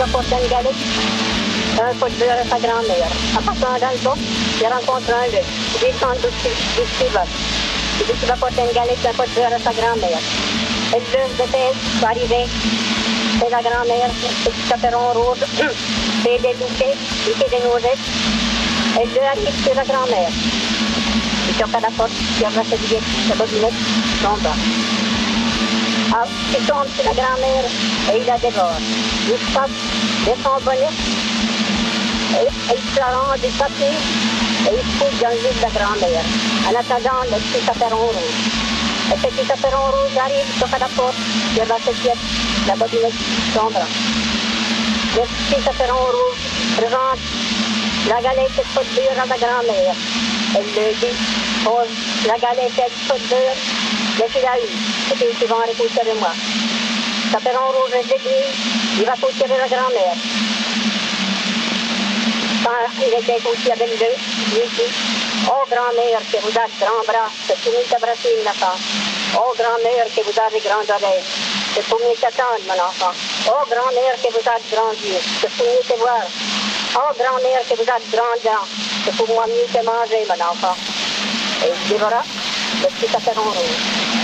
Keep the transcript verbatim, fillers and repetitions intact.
apporter une galette, un pot de beurre à sa grand-mère. En passant dans le bas, il rencontre un lait. Il descend du Steve. Il dit qu'il va apporter une galette, un pot de beurre à sa grand-mère. Et le bœuf de tête va arriver. C'est la grand-mère, c'est du chaperon rouge, c'est des bouquets, bouquets de noisettes. Et le arrive chez la grand-mère. Il toque à la porte, il abrace sa billette, sa bobinette, son bas. Ah, il tombe sur la grand-mère et il la dévore. Il stoppe de son bonnet et, et il se rend du papier et il se fout dans le lit de la grand-mère en attendant le petit chaperon rouge. Et ce petit chaperon rouge arrive, il toque à la porte, il abrace sa billette, la bobinette, son bras. Le petit chaperon rouge présente la galette de pot de beurre à la grand-mère. Elle lui dit, pose la galette de pot de beurre, mais tu l'as eu, c'est qu'ils qui vont récupérer moi. Chaperon rouge est déguisé, il va coucher la grand-mère. Quand il était couché avec lui, il dit, oh grand-mère, que vous avez de grands bras, c'est pour nous t'abrasser la face. Oh grand-mère, que vous avez de grandes oreilles, c'est pour nous t'attendre, mon enfant. Oh grand-mère, que vous avez de grands yeux, c'est pour nous te voir. Oh grand-mère, que vous avez de grandes dents, c'est pour moi mieux te manger, mon enfant. Et il dévora le petit chaperon rouge.